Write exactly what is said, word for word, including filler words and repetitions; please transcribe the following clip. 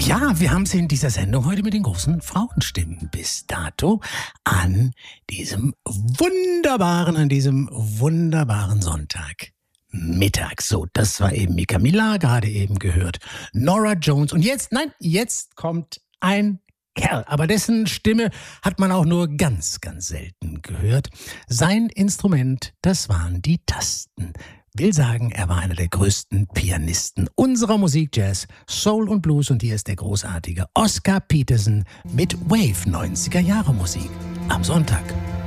Ja, wir haben es in dieser Sendung heute mit den großen Frauenstimmen bis dato an diesem wunderbaren, an diesem wunderbaren Sonntag. Mittag. So, das war eben Mika Mila, gerade eben gehört. Norah Jones. Und jetzt, nein, jetzt kommt ein Kerl, aber dessen Stimme hat man auch nur ganz, ganz selten gehört. Sein Instrument, das waren die Tasten. Will sagen, er war einer der größten Pianisten unserer Musik, Jazz, Soul und Blues. Und hier ist der großartige Oscar Peterson mit Wave neunziger Jahre Musik am Sonntag.